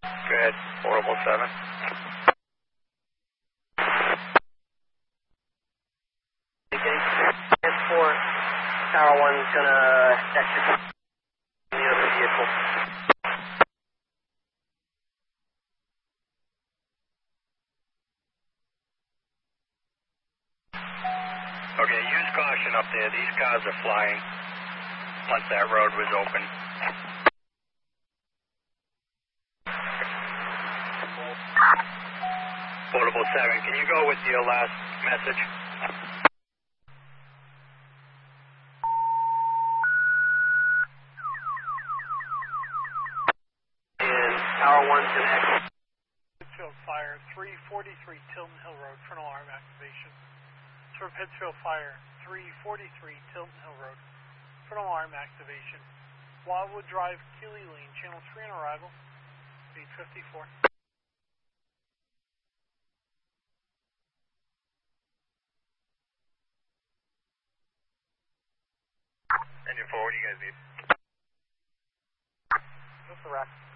Go ahead, portable 7. Transport, Tower 1's gonna exit the other vehicle. Okay, use caution up there. These cars are flying once that road was open. Portable 7, can you go with your last message? And Tower 1's gonna exit. Pittsfield Fire, 343 Tilton Hill Road, frontal arm activation. For Pittsfield Fire, 343 Tilton Hill Road, frontal arm activation. Wildwood Drive, Keeley Lane, channel 3 on arrival, 854. Engine 4, what do you guys need? Just a rack.